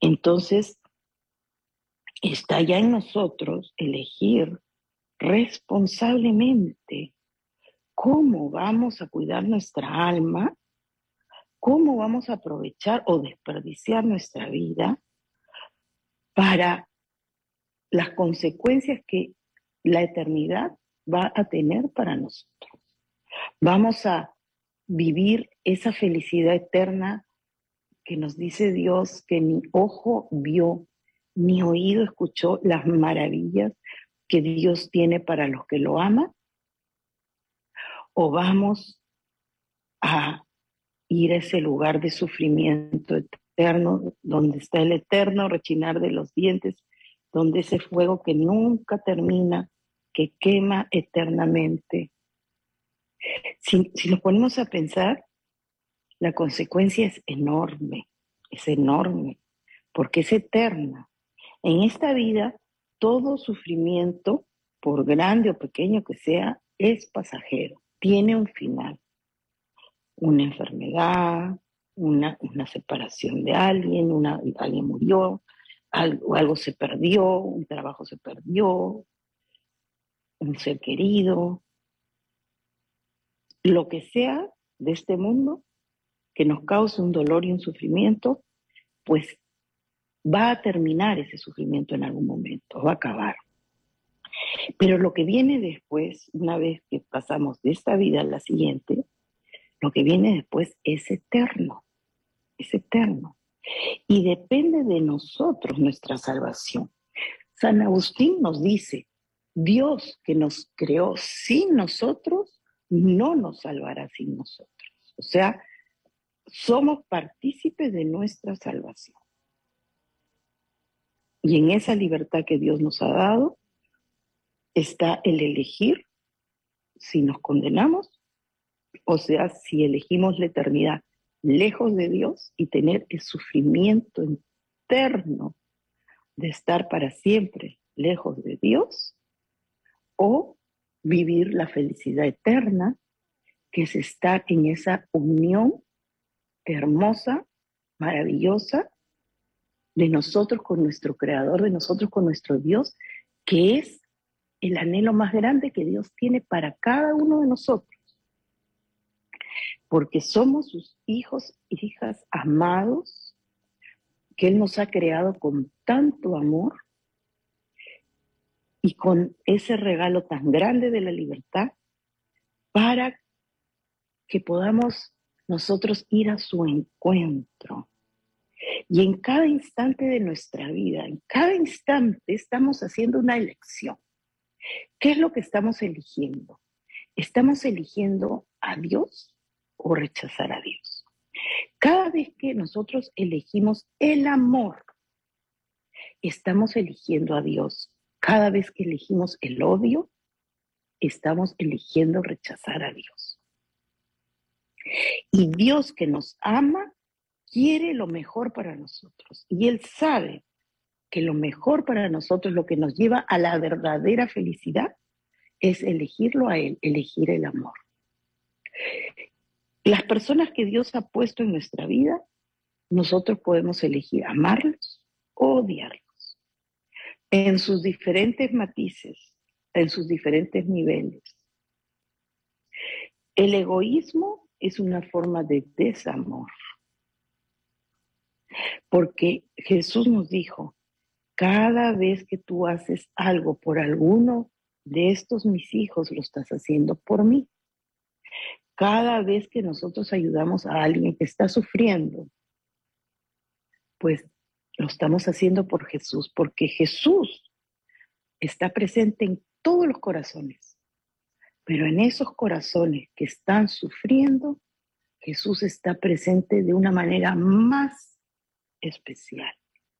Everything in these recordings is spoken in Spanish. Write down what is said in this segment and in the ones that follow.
Entonces, está ya en nosotros elegir responsablemente cómo vamos a cuidar nuestra alma, cómo vamos a aprovechar o desperdiciar nuestra vida para las consecuencias que la eternidad va a tener para nosotros. Vamos a vivir esa felicidad eterna que nos dice Dios que ni ojo vio, ni oído escuchó las maravillas que Dios tiene para los que lo aman, o vamos a ir a ese lugar de sufrimiento eterno, donde está el eterno rechinar de los dientes, donde ese fuego que nunca termina, que quema eternamente. Si nos ponemos a pensar, la consecuencia es enorme, porque es eterna. En esta vida, todo sufrimiento, por grande o pequeño que sea, es pasajero, tiene un final. Una enfermedad, una separación de alguien, alguien murió, algo se perdió, un trabajo se perdió, un ser querido, lo que sea de este mundo que nos cause un dolor y un sufrimiento, pues va a terminar ese sufrimiento en algún momento, va a acabar. Pero lo que viene después, una vez que pasamos de esta vida a la siguiente, lo que viene después es eterno, es eterno. Y depende de nosotros nuestra salvación. San Agustín nos dice, Dios que nos creó sin nosotros, no nos salvará sin nosotros. O sea, somos partícipes de nuestra salvación. Y en esa libertad que Dios nos ha dado está el elegir si nos condenamos, o sea, si elegimos la eternidad lejos de Dios y tener el sufrimiento interno de estar para siempre lejos de Dios, o vivir la felicidad eterna, que es estar en esa unión hermosa, maravillosa, de nosotros con nuestro Creador, de nosotros con nuestro Dios, que es el anhelo más grande que Dios tiene para cada uno de nosotros. Porque somos sus hijos e hijas amados, que Él nos ha creado con tanto amor y con ese regalo tan grande de la libertad, para que podamos nosotros ir a su encuentro. Y en cada instante de nuestra vida, en cada instante estamos haciendo una elección. ¿Qué es lo que estamos eligiendo? ¿Estamos eligiendo a Dios o rechazar a Dios? Cada vez que nosotros elegimos el amor, estamos eligiendo a Dios. Cada vez que elegimos el odio, estamos eligiendo rechazar a Dios. Y Dios que nos ama, quiere lo mejor para nosotros. Y Él sabe que lo mejor para nosotros, lo que nos lleva a la verdadera felicidad, es elegirlo a Él, elegir el amor. Las personas que Dios ha puesto en nuestra vida, nosotros podemos elegir amarlos o odiarlos, en sus diferentes matices, en sus diferentes niveles. El egoísmo es una forma de desamor, porque Jesús nos dijo, cada vez que tú haces algo por alguno de estos mis hijos, lo estás haciendo por mí. Cada vez que nosotros ayudamos a alguien que está sufriendo, pues lo estamos haciendo por Jesús, porque Jesús está presente en todos los corazones. Pero en esos corazones que están sufriendo, Jesús está presente de una manera más especial.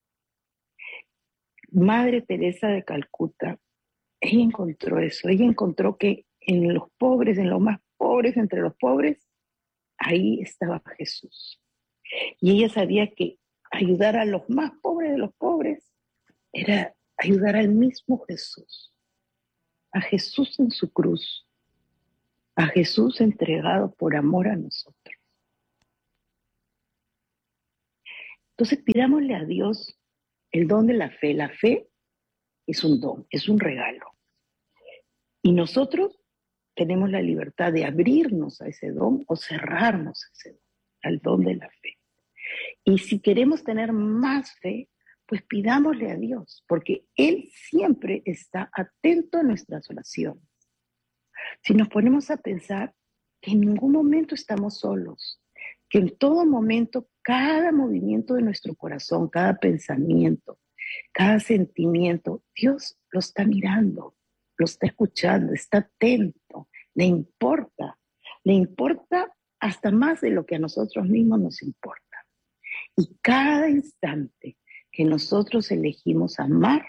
Madre Teresa de Calcuta, ella encontró eso. Ella encontró que en los pobres, en los más pobres, entre los pobres, ahí estaba Jesús. Y ella sabía que ayudar a los más pobres de los pobres era ayudar al mismo Jesús, a Jesús en su cruz, a Jesús entregado por amor a nosotros. Entonces pidámosle a Dios el don de la fe. La fe es un don, es un regalo. Y nosotros tenemos la libertad de abrirnos a ese don o cerrarnos a ese don, al don de la fe. Y si queremos tener más fe, pues pidámosle a Dios, porque Él siempre está atento a nuestras oraciones. Si nos ponemos a pensar que en ningún momento estamos solos, que en todo momento cada movimiento de nuestro corazón, cada pensamiento, cada sentimiento, Dios lo está mirando, lo está escuchando, está atento, le importa hasta más de lo que a nosotros mismos nos importa. Y cada instante que nosotros elegimos amar,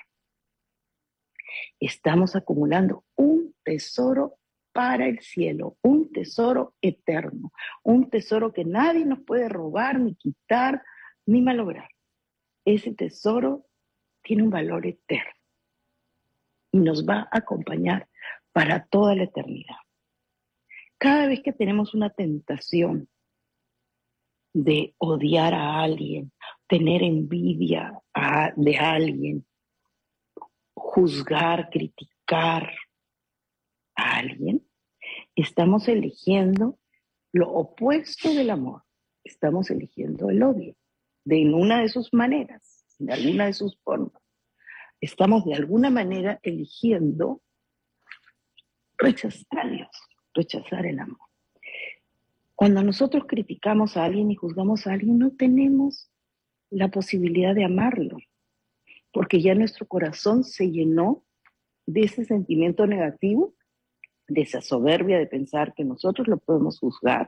estamos acumulando un tesoro para el cielo, un tesoro eterno, un tesoro que nadie nos puede robar, ni quitar, ni malograr. Ese tesoro tiene un valor eterno y nos va a acompañar para toda la eternidad. Cada vez que tenemos una tentación de odiar a alguien, tener envidia de alguien, juzgar, criticar a alguien, estamos eligiendo lo opuesto del amor. Estamos eligiendo el odio en una de sus maneras, de alguna de sus formas. Estamos de alguna manera eligiendo rechazar a Dios, rechazar el amor. Cuando nosotros criticamos a alguien y juzgamos a alguien, no tenemos la posibilidad de amarlo, porque ya nuestro corazón se llenó de ese sentimiento negativo, de esa soberbia de pensar que nosotros lo podemos juzgar,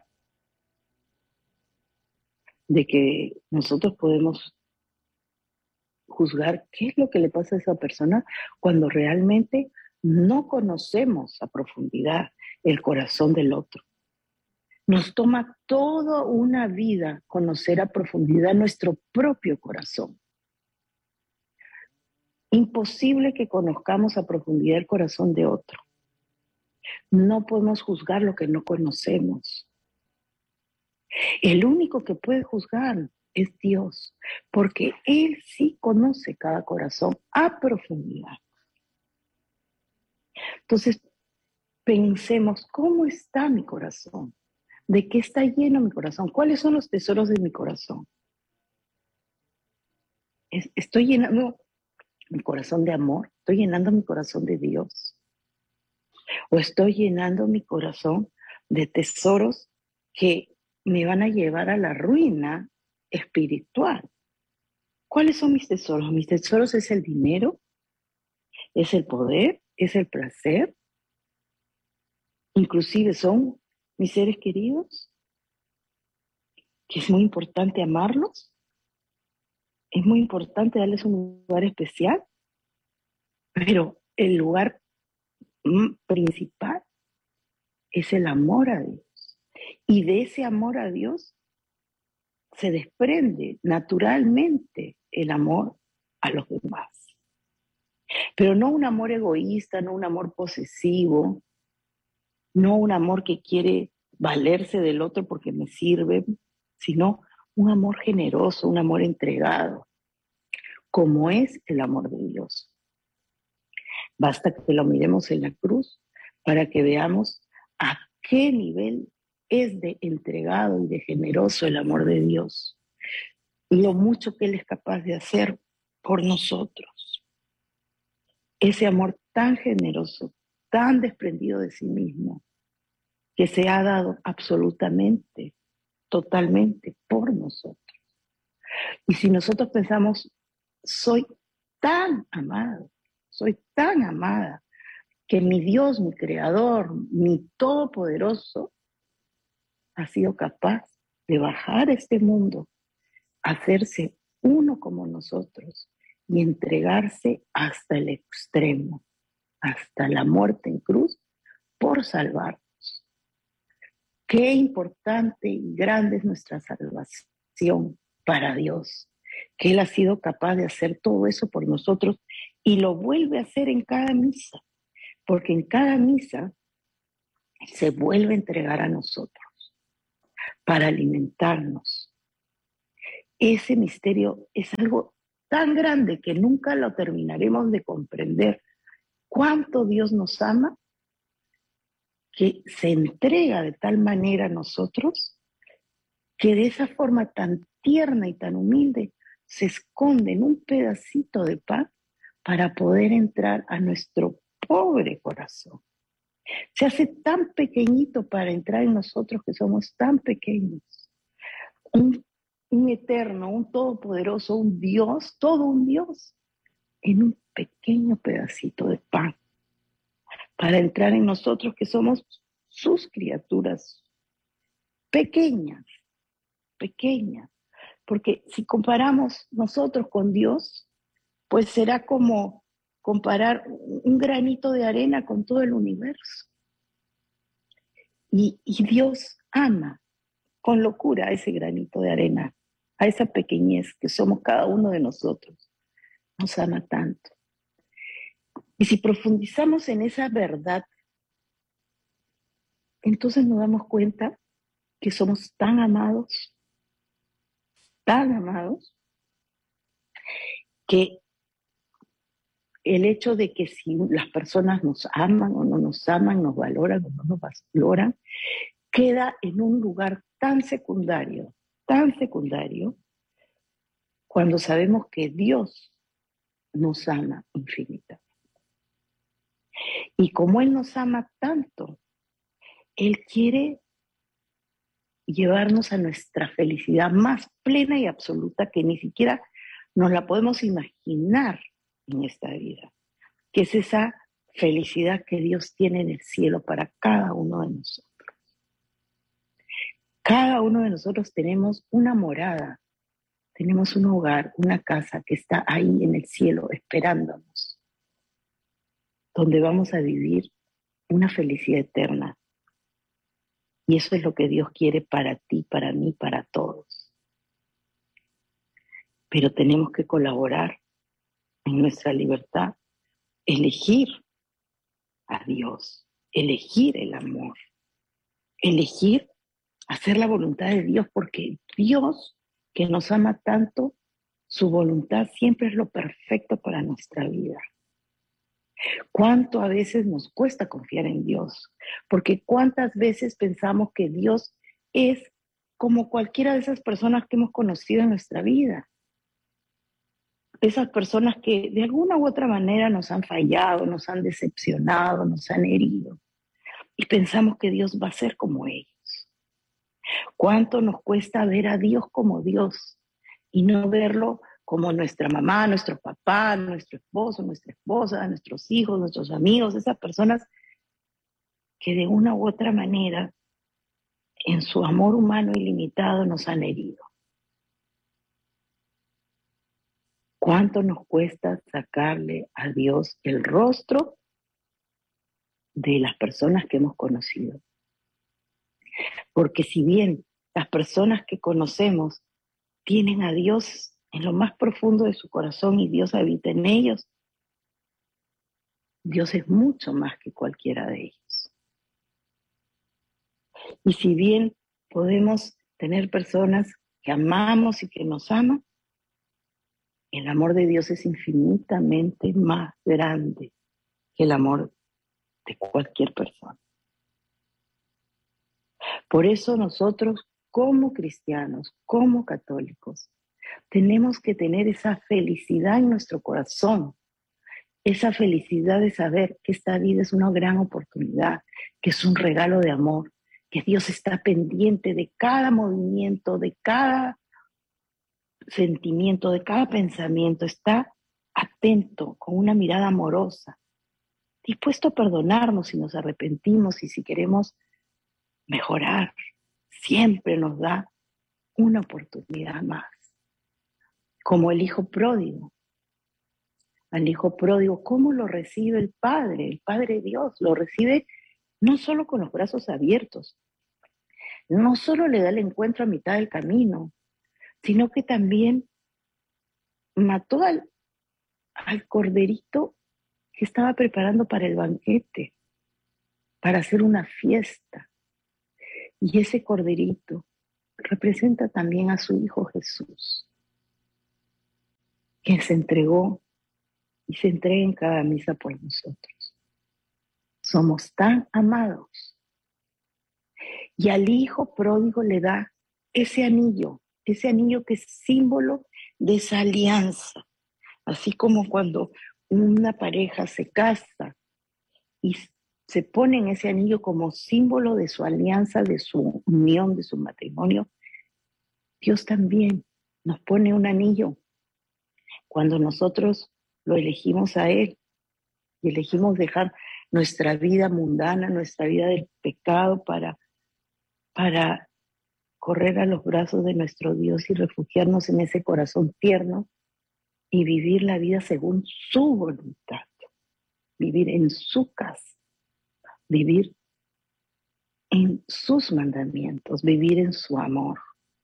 de que nosotros podemos juzgar qué es lo que le pasa a esa persona cuando realmente no conocemos a profundidad el corazón del otro. Nos toma toda una vida conocer a profundidad nuestro propio corazón. Imposible que conozcamos a profundidad el corazón de otro. No podemos juzgar lo que no conocemos. El único que puede juzgar es Dios, porque Él sí conoce cada corazón a profundidad. Entonces, pensemos, ¿cómo está mi corazón? ¿De qué está lleno mi corazón? ¿Cuáles son los tesoros de mi corazón? ¿Estoy llenando mi corazón de amor? ¿Estoy llenando mi corazón de Dios? ¿O estoy llenando mi corazón de tesoros que me van a llevar a la ruina espiritual? ¿Cuáles son mis tesoros? Mis tesoros es el dinero, es el poder, es el placer, inclusive son mis seres queridos, que es muy importante amarlos, es muy importante darles un lugar especial, pero el lugar principal es el amor a Dios. Y de ese amor a Dios se desprende naturalmente el amor a los demás. Pero no un amor egoísta, no un amor posesivo, no un amor que quiere valerse del otro porque me sirve, sino un amor generoso, un amor entregado, como es el amor de Dios. Basta que lo miremos en la cruz para que veamos a qué nivel es de entregado y de generoso el amor de Dios, y lo mucho que Él es capaz de hacer por nosotros. Ese amor tan generoso, tan desprendido de sí mismo, que se ha dado absolutamente, totalmente por nosotros. Y si nosotros pensamos, soy tan amado, soy tan amada, que mi Dios, mi Creador, mi Todopoderoso, ha sido capaz de bajar a este mundo, hacerse uno como nosotros y entregarse hasta el extremo, hasta la muerte en cruz, por salvarnos. Qué importante y grande es nuestra salvación para Dios, que Él ha sido capaz de hacer todo eso por nosotros y lo vuelve a hacer en cada misa, porque en cada misa se vuelve a entregar a nosotros para alimentarnos. ese misterio es algo tan grande que nunca lo terminaremos de comprender. Cuánto Dios nos ama, que se entrega de tal manera a nosotros, que de esa forma tan tierna y tan humilde se esconde en un pedacito de pan para poder entrar a nuestro pobre corazón. Se hace tan pequeñito para entrar en nosotros que somos tan pequeños. Un eterno, un todopoderoso, un Dios, todo un Dios, en un pequeño pedacito de pan, para entrar en nosotros que somos sus criaturas pequeñas, pequeñas. Porque si comparamos nosotros con Dios, pues será como comparar un granito de arena con todo el universo. Y Dios ama con locura a ese granito de arena, a esa pequeñez que somos cada uno de nosotros. Nos ama tanto. Y si profundizamos en esa verdad, entonces nos damos cuenta que somos tan amados, que el hecho de que si las personas nos aman o no nos aman, nos valoran o no nos valoran, queda en un lugar tan secundario, cuando sabemos que Dios nos ama infinitamente. Y como Él nos ama tanto, Él quiere llevarnos a nuestra felicidad más plena y absoluta que ni siquiera nos la podemos imaginar en esta vida, que es esa felicidad que Dios tiene en el cielo para cada uno de nosotros. Cada uno de nosotros tenemos una morada, tenemos un hogar, una casa que está ahí en el cielo esperándonos, donde vamos a vivir una felicidad eterna. Y eso es lo que Dios quiere para ti, para mí, para todos. Pero tenemos que colaborar en nuestra libertad, elegir a Dios, elegir el amor, elegir hacer la voluntad de Dios, porque Dios, que nos ama tanto, su voluntad siempre es lo perfecto para nuestra vida. ¿Cuánto a veces nos cuesta confiar en Dios? Porque cuántas veces pensamos que Dios es como cualquiera de esas personas que hemos conocido en nuestra vida. Esas personas que de alguna u otra manera nos han fallado, nos han decepcionado, nos han herido. Y pensamos que Dios va a ser como ellos. ¿Cuánto nos cuesta ver a Dios como Dios y no verlo como nuestra mamá, nuestro papá, nuestro esposo, nuestra esposa, nuestros hijos, nuestros amigos, esas personas que de una u otra manera en su amor humano ilimitado nos han herido? ¿Cuánto nos cuesta sacarle a Dios el rostro de las personas que hemos conocido? Porque si bien las personas que conocemos tienen a Dios en lo más profundo de su corazón y Dios habita en ellos, Dios es mucho más que cualquiera de ellos. Y si bien podemos tener personas que amamos y que nos aman, el amor de Dios es infinitamente más grande que el amor de cualquier persona. Por eso nosotros, como cristianos, como católicos, tenemos que tener esa felicidad en nuestro corazón, esa felicidad de saber que esta vida es una gran oportunidad, que es un regalo de amor, que Dios está pendiente de cada movimiento, de cada sentimiento, de cada pensamiento, está atento, con una mirada amorosa, dispuesto a perdonarnos si nos arrepentimos y si queremos mejorar. Siempre nos da una oportunidad más. Como el hijo pródigo. Al hijo pródigo, ¿cómo lo recibe el Padre? El Padre Dios lo recibe no solo con los brazos abiertos, no solo le da el encuentro a mitad del camino, sino que también mató al corderito que estaba preparando para el banquete, para hacer una fiesta. Y ese corderito representa también a su Hijo Jesús. que se entregó y se entrega en cada misa por nosotros. Somos tan amados. Y al hijo pródigo le da ese anillo que es símbolo de esa alianza. Así como cuando una pareja se casa y se pone en ese anillo como símbolo de su alianza, de su unión, de su matrimonio, Dios también nos pone un anillo cuando nosotros lo elegimos a Él y elegimos dejar nuestra vida mundana, nuestra vida del pecado para correr a los brazos de nuestro Dios y refugiarnos en ese corazón tierno y vivir la vida según su voluntad, vivir en su casa, vivir en sus mandamientos, vivir en su amor.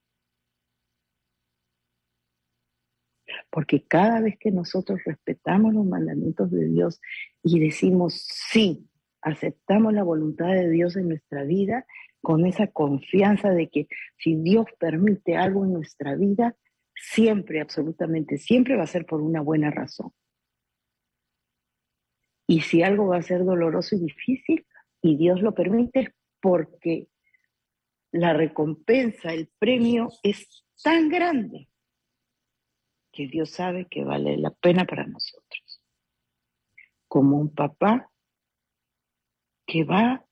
Porque cada vez que nosotros respetamos los mandamientos de Dios y decimos sí, aceptamos la voluntad de Dios en nuestra vida, con esa confianza de que si Dios permite algo en nuestra vida, siempre, absolutamente siempre va a ser por una buena razón. Y si algo va a ser doloroso y difícil, y Dios lo permite, es porque la recompensa, el premio es tan grande que Dios sabe que vale la pena para nosotros. Como un papá que va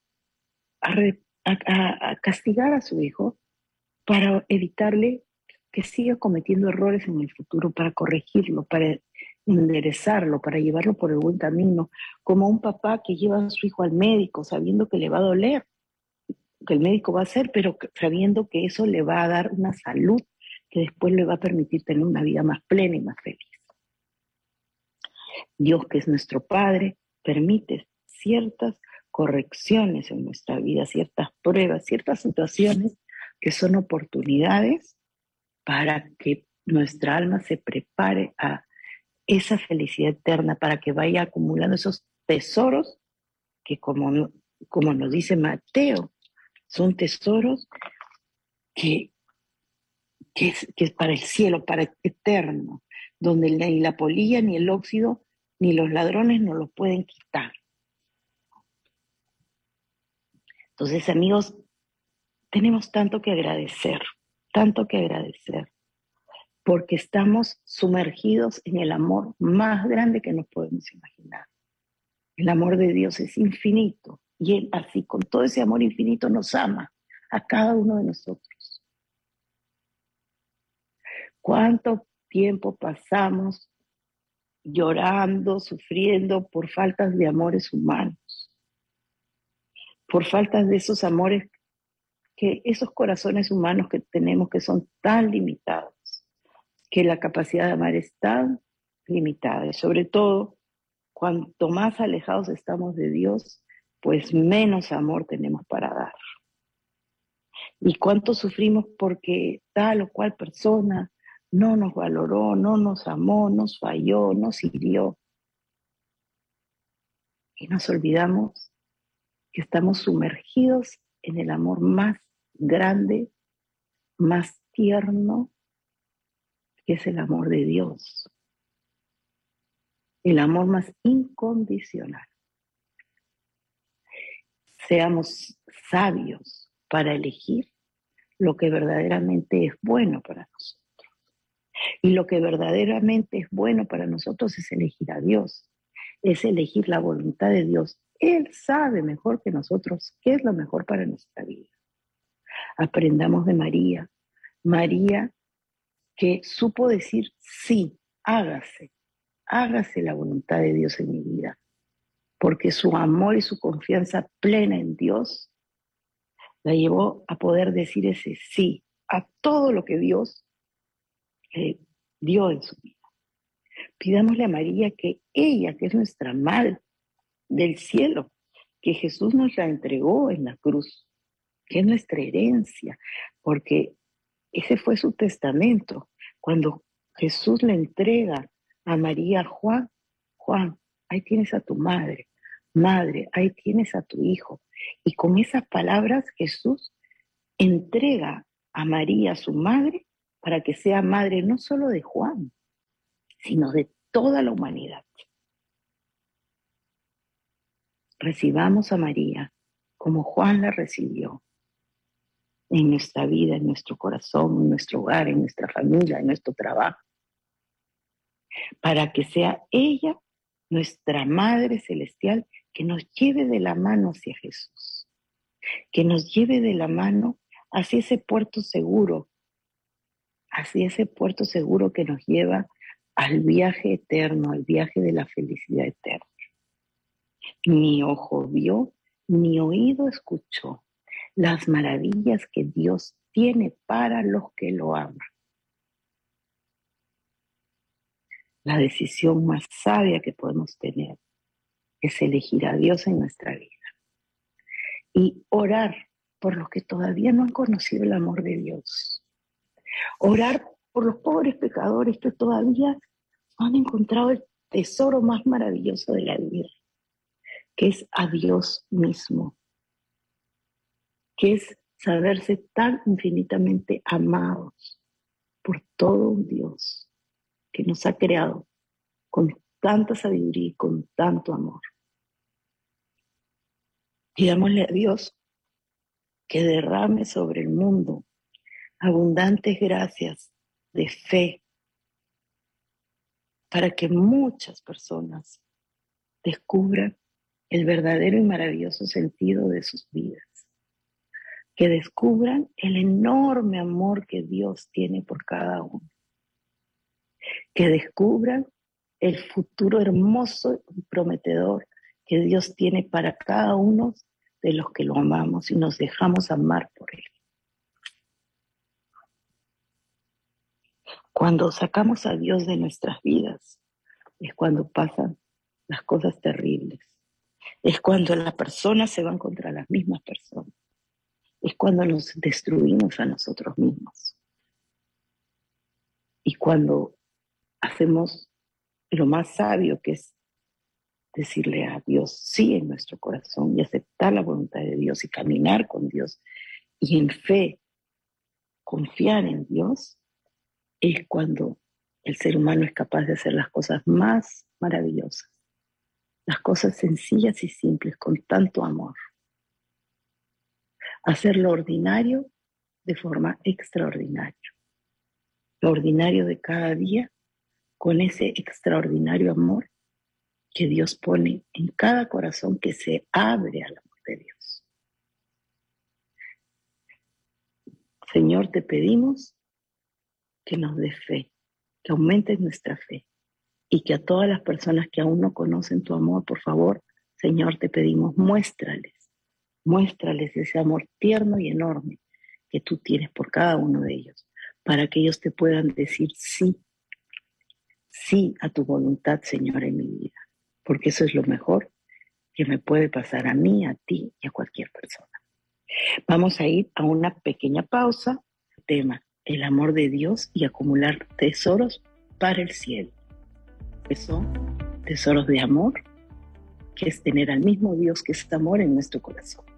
a castigar a su hijo para evitarle que siga cometiendo errores en el futuro, para corregirlo, para enderezarlo, para llevarlo por el buen camino, como un papá que lleva a su hijo al médico sabiendo que le va a doler, que el médico va a hacer, pero sabiendo que eso le va a dar una salud que después le va a permitir tener una vida más plena y más feliz. Dios, que es nuestro Padre, permite ciertas correcciones en nuestra vida, ciertas pruebas, ciertas situaciones que son oportunidades para que nuestra alma se prepare a esa felicidad eterna, para que vaya acumulando esos tesoros que, como nos dice Mateo, son tesoros que es para el cielo, para el eterno, donde ni la polilla, ni el óxido, ni los ladrones no los pueden quitar. Entonces, amigos, tenemos tanto que agradecer, porque estamos sumergidos en el amor más grande que nos podemos imaginar. El amor de Dios es infinito y Él así, con todo ese amor infinito, nos ama a cada uno de nosotros. ¿Cuánto tiempo pasamos llorando, sufriendo por faltas de amores humanos? Por faltas de esos amores, esos corazones humanos que tenemos, que son tan limitados, que la capacidad de amar es tan limitada. Y sobre todo, cuanto más alejados estamos de Dios, pues menos amor tenemos para dar. Y cuánto sufrimos porque tal o cual persona no nos valoró, no nos amó, nos falló, nos hirió. Y nos olvidamos que estamos sumergidos en el amor más grande, más tierno, que es el amor de Dios. El amor más incondicional. Seamos sabios para elegir lo que verdaderamente es bueno para nosotros. Y lo que verdaderamente es bueno para nosotros es elegir a Dios, es elegir la voluntad de Dios. Él sabe mejor que nosotros qué es lo mejor para nuestra vida. Aprendamos de María. María que supo decir sí, hágase la voluntad de Dios en mi vida, porque su amor y su confianza plena en Dios la llevó a poder decir ese sí a todo lo que Dios dio en su vida. Pidámosle a María que ella, que es nuestra madre del cielo, que Jesús nos la entregó en la cruz, que es nuestra herencia, porque ese fue su testamento. Cuando Jesús le entrega a María a Juan, Juan, ahí tienes a tu madre, madre, ahí tienes a tu hijo. Y con esas palabras Jesús entrega a María, su madre, para que sea madre no solo de Juan, sino de toda la humanidad. Recibamos a María como Juan la recibió en nuestra vida, en nuestro corazón, en nuestro hogar, en nuestra familia, en nuestro trabajo, para que sea ella, nuestra Madre Celestial, que nos lleve de la mano hacia Jesús, que nos lleve de la mano hacia ese puerto seguro que nos lleva al viaje eterno, al viaje de la felicidad eterna. Ni ojo vio, ni oído escuchó las maravillas que Dios tiene para los que lo aman. La decisión más sabia que podemos tener es elegir a Dios en nuestra vida y orar por los que todavía no han conocido el amor de Dios. Orar por los pobres pecadores que todavía no han encontrado el tesoro más maravilloso de la vida, que es a Dios mismo, que es saberse tan infinitamente amados por todo un Dios que nos ha creado con tanta sabiduría y con tanto amor. Pidámosle a Dios que derrame sobre el mundo abundantes gracias de fe para que muchas personas descubran el verdadero y maravilloso sentido de sus vidas, que descubran el enorme amor que Dios tiene por cada uno, que descubran el futuro hermoso y prometedor que Dios tiene para cada uno de los que lo amamos y nos dejamos amar por Él. Cuando sacamos a Dios de nuestras vidas, es cuando pasan las cosas terribles. Es cuando las personas se van contra las mismas personas. Es cuando nos destruimos a nosotros mismos. Y cuando hacemos lo más sabio, que es decirle a Dios sí en nuestro corazón y aceptar la voluntad de Dios y caminar con Dios y en fe confiar en Dios, es cuando el ser humano es capaz de hacer las cosas más maravillosas, las cosas sencillas y simples con tanto amor. Hacer lo ordinario de forma extraordinaria. Lo ordinario de cada día con ese extraordinario amor que Dios pone en cada corazón que se abre al amor de Dios. Señor, te pedimos que nos des fe, que aumentes nuestra fe y que a todas las personas que aún no conocen tu amor, por favor, Señor, te pedimos, muéstrales ese amor tierno y enorme que tú tienes por cada uno de ellos, para que ellos te puedan decir sí a tu voluntad, Señor, en mi vida, porque eso es lo mejor que me puede pasar a mí, a ti y a cualquier persona. Vamos a ir a una pequeña pausa. Tema, el amor de Dios y acumular tesoros para el cielo. Que son tesoros de amor, que es tener al mismo Dios que es amor en nuestro corazón.